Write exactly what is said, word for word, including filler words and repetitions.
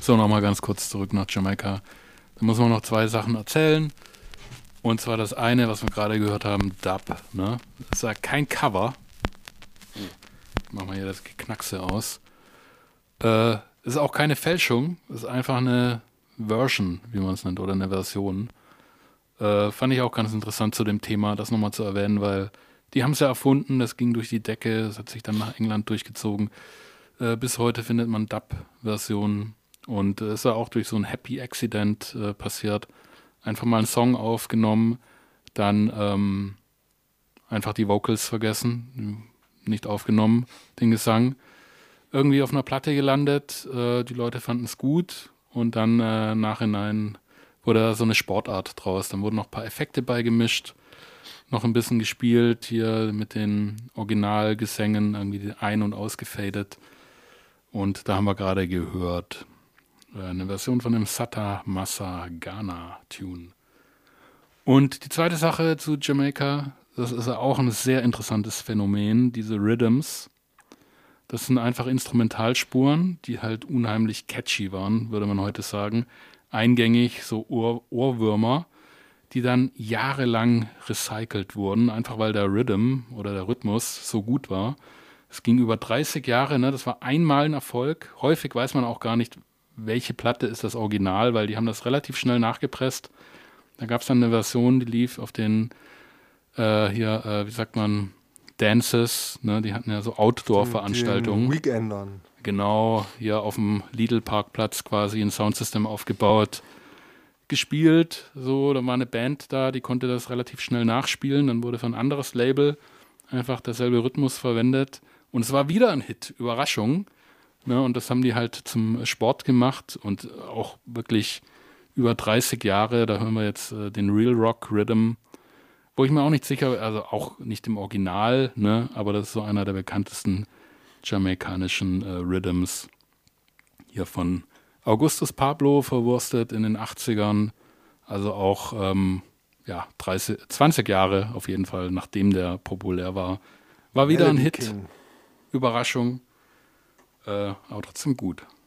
So, nochmal ganz kurz zurück nach Jamaika. Da muss man noch zwei Sachen erzählen. Und zwar das eine, was wir gerade gehört haben, Dub. Ne? Das ist ja kein Cover. Ich mach mal hier das Geknackse aus. Äh, ist auch keine Fälschung. Ist einfach eine Version, wie man es nennt, oder eine Version. Äh, fand ich auch ganz interessant zu dem Thema, das nochmal zu erwähnen, weil die haben es ja erfunden, das ging durch die Decke, es hat sich dann nach England durchgezogen. Äh, bis heute findet man Dub-Versionen und es äh, ist ja auch durch so ein Happy Accident äh, passiert. Einfach mal einen Song aufgenommen, dann ähm, einfach die Vocals vergessen, nicht aufgenommen, den Gesang. Irgendwie auf einer Platte gelandet, äh, die Leute fanden es gut und dann äh, nachhinein wurde da so eine Sportart draus. Dann wurden noch ein paar Effekte beigemischt, noch ein bisschen gespielt hier mit den Originalgesängen, irgendwie ein- und ausgefadet. Und da haben wir gerade gehört äh, eine Version von dem Sata Massa Ghana Tune. Und die zweite Sache zu Jamaika, das ist ja auch ein sehr interessantes Phänomen, diese Rhythms. Das sind einfach Instrumentalspuren, die halt unheimlich catchy waren, würde man heute sagen. Eingängig, so Ohr Ohrwürmer, die dann jahrelang recycelt wurden, einfach weil der Rhythm oder der Rhythmus so gut war. Es ging über dreißig Jahre, ne? Das war einmal ein Erfolg. Häufig weiß man auch gar nicht, welche Platte ist das Original, weil die haben das relativ schnell nachgepresst. Da gab es dann eine Version, die lief auf den, äh, hier, äh, wie sagt man, Dances, ne? Die hatten ja so Outdoor-Veranstaltungen. Weekendern. Genau, hier auf dem Lidl-Parkplatz quasi ein Soundsystem aufgebaut, gespielt. So, da war eine Band da, die konnte das relativ schnell nachspielen. Dann wurde für ein anderes Label einfach derselbe Rhythmus verwendet. Und es war wieder ein Hit, Überraschung. Ne? Und das haben die halt zum Sport gemacht und auch wirklich über dreißig Jahre. Da hören wir jetzt äh, den Real Rock Rhythm, wo ich mir auch nicht sicher, also auch nicht im Original, ne? Aber das ist so einer der bekanntesten jamaikanischen äh, Rhythms. Hier von Augustus Pablo verwurstet in den achtzigern. Also auch ähm, ja, dreißig, zwanzig Jahre auf jeden Fall, nachdem der populär war. War wieder ein Melody Hit. King. Überraschung. Äh, aber trotzdem gut.